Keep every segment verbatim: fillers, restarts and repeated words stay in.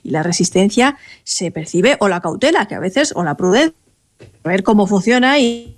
y la resistencia se percibe, o la cautela, que a veces, o la prudencia, a ver cómo funciona y...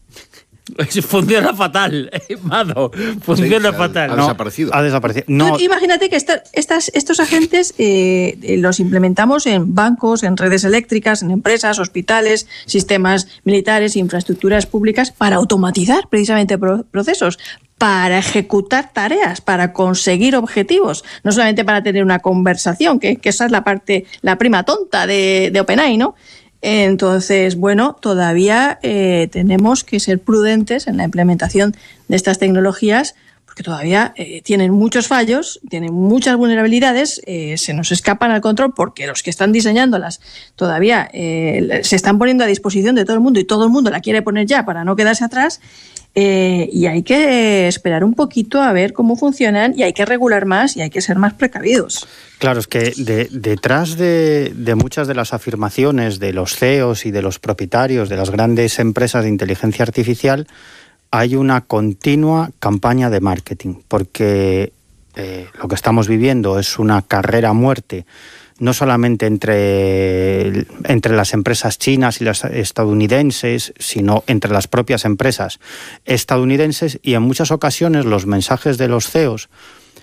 Funciona fatal, Mado, funciona sí, fatal. Ha, ha no, desaparecido. Ha desaparecido. No. Imagínate que esta, estas, estos agentes eh, los implementamos en bancos, en redes eléctricas, en empresas, hospitales, sistemas militares, infraestructuras públicas, para automatizar precisamente pro- procesos, para ejecutar tareas, para conseguir objetivos, no solamente para tener una conversación, que, que esa es la parte, la prima tonta de, de OpenAI, ¿no? Entonces, bueno, todavía eh, tenemos que ser prudentes en la implementación de estas tecnologías, porque todavía eh, tienen muchos fallos, tienen muchas vulnerabilidades, eh, se nos escapan al control porque los que están diseñándolas todavía eh, se están poniendo a disposición de todo el mundo y todo el mundo la quiere poner ya para no quedarse atrás. Eh, y hay que esperar un poquito a ver cómo funcionan y hay que regular más y hay que ser más precavidos. Claro, es que de, detrás de, de muchas de las afirmaciones de los C E Os y de los propietarios de las grandes empresas de inteligencia artificial hay una continua campaña de marketing, porque eh, lo que estamos viviendo es una carrera a muerte, no solamente entre, entre las empresas chinas y las estadounidenses, sino entre las propias empresas estadounidenses, y en muchas ocasiones los mensajes de los C E Os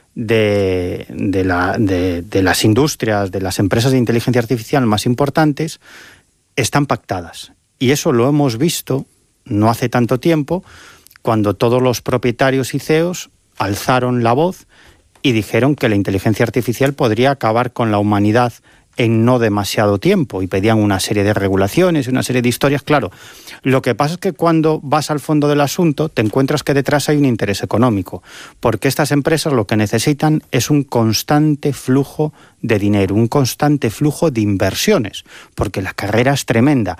de, de, la, de, de las industrias, de las empresas de inteligencia artificial más importantes, están pactadas. Y eso lo hemos visto no hace tanto tiempo, cuando todos los propietarios y C E Os alzaron la voz y dijeron que la inteligencia artificial podría acabar con la humanidad en no demasiado tiempo, y pedían una serie de regulaciones y una serie de historias. Claro, lo que pasa es que cuando vas al fondo del asunto te encuentras que detrás hay un interés económico, porque estas empresas lo que necesitan es un constante flujo de dinero, un constante flujo de inversiones, porque la carrera es tremenda.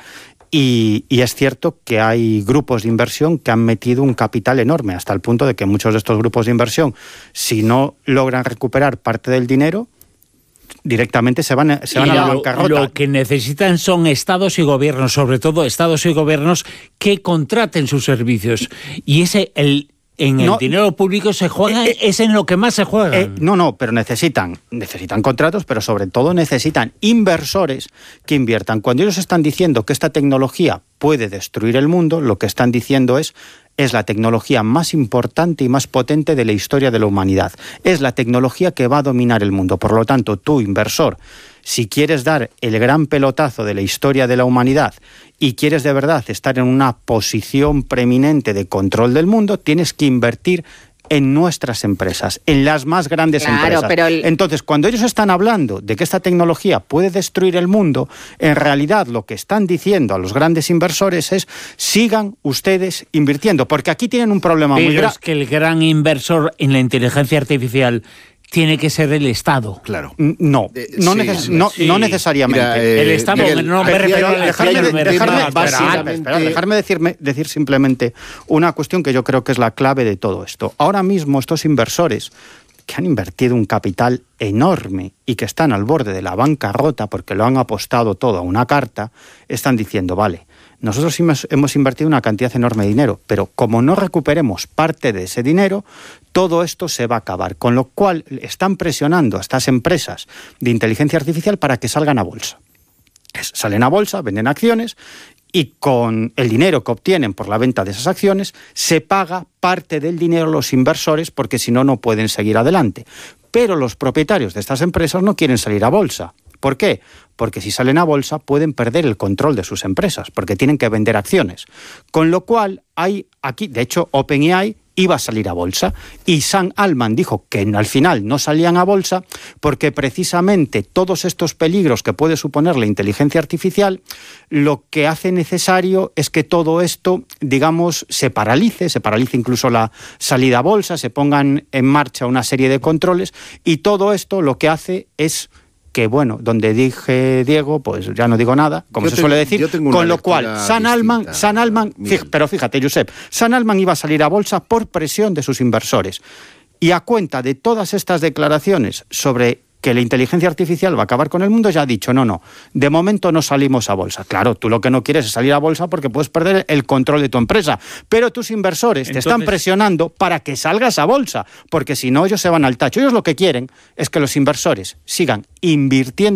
Y, y es cierto que hay grupos de inversión que han metido un capital enorme, hasta el punto de que muchos de estos grupos de inversión, si no logran recuperar parte del dinero, directamente se van, se van a la lo, bancarrota. Lo que necesitan son estados y gobiernos, sobre todo estados y gobiernos que contraten sus servicios. Y ese el en el no, dinero público se juega, eh, es en lo que más se juega. Eh, no, no, pero necesitan, necesitan contratos, pero sobre todo necesitan inversores que inviertan. Cuando ellos están diciendo que esta tecnología puede destruir el mundo, lo que están diciendo es es la tecnología más importante y más potente de la historia de la humanidad. Es la tecnología que va a dominar el mundo. Por lo tanto, tú, inversor, si quieres dar el gran pelotazo de la historia de la humanidad y quieres de verdad estar en una posición preeminente de control del mundo, tienes que invertir en nuestras empresas, en las más grandes claro, empresas. Pero el... Entonces, cuando ellos están hablando de que esta tecnología puede destruir el mundo, en realidad lo que están diciendo a los grandes inversores es: sigan ustedes invirtiendo, porque aquí tienen un problema pero muy grave. Es que el gran inversor en la inteligencia artificial tiene que ser el Estado. Claro. No, eh, no, sí, neces- sí. no, Sí. no necesariamente. Mira, eh, el Estado, Miguel, no me refiero a dejarme, de, dejarme, básicamente... espera, dejarme decirme, decir simplemente una cuestión que yo creo que es la clave de todo esto. Ahora mismo estos inversores que han invertido un capital enorme y que están al borde de la bancarrota porque lo han apostado todo a una carta, están diciendo: vale, nosotros hemos, hemos invertido una cantidad enorme de dinero, pero como no recuperemos parte de ese dinero, todo esto se va a acabar. Con lo cual están presionando a estas empresas de inteligencia artificial para que salgan a bolsa. Es, salen a bolsa, venden acciones, y con el dinero que obtienen por la venta de esas acciones se paga parte del dinero a los inversores, porque si no, no pueden seguir adelante. Pero los propietarios de estas empresas no quieren salir a bolsa. ¿Por qué? Porque si salen a bolsa pueden perder el control de sus empresas, porque tienen que vender acciones. Con lo cual, hay aquí, de hecho, OpenAI iba a salir a bolsa, y Sam Altman dijo que al final no salían a bolsa porque precisamente todos estos peligros que puede suponer la inteligencia artificial, lo que hace necesario es que todo esto, digamos, se paralice, se paralice incluso la salida a bolsa, se pongan en marcha una serie de controles, y todo esto lo que hace es que, bueno, donde dije Diego, pues ya no digo nada, como yo se tengo, suele decir, con lo cual Sam Altman, Sam Altman, fíjate, pero fíjate, Josep, Sam Altman iba a salir a bolsa por presión de sus inversores, y a cuenta de todas estas declaraciones sobre que la inteligencia artificial va a acabar con el mundo, ya ha dicho: no, no, de momento no salimos a bolsa. Claro, tú lo que no quieres es salir a bolsa porque puedes perder el control de tu empresa, pero tus inversores Entonces... te están presionando para que salgas a bolsa, porque si no ellos se van al tacho. Ellos lo que quieren es que los inversores sigan invirtiendo